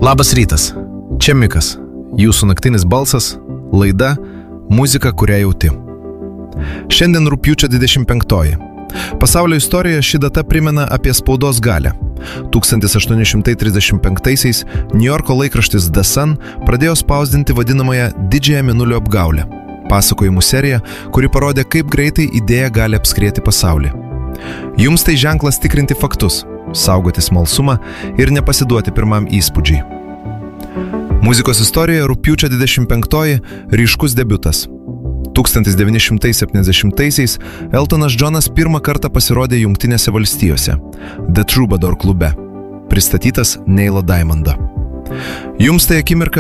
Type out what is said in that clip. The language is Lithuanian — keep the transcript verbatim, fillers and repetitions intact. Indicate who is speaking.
Speaker 1: Labas rytas, čia Mikas, jūsų naktinis balsas, laida Muzika, kurią jauti. Šiandien rugpjūčio dvidešimt penktoji. Pasaulio istorijoje ši data primena apie spaudos galią. tūkstantis aštuoni šimtai trisdešimt penktaisiais Niujorko laikraštis The Sun pradėjo spausdinti vadinamąją Didžiąją mėnulio apgaulę. Pasakojimų serija, kuri parodė, kaip greitai idėja gali apskrėti pasaulį. Jums tai ženklas tikrinti faktus, saugoti smalsumą ir nepasiduoti pirmam įspūdžiai. Muzikos istorijoje rugpjūčio dvidešimt penktoji ryškus debiutas. tūkstantis devyni šimtai septyniasdešimtaisiais Eltonas Džonas pirmą kartą pasirodė Jungtinėse valstijose The Troubadour klube, pristatytas Neilo Diamondo. Jums tai akimirka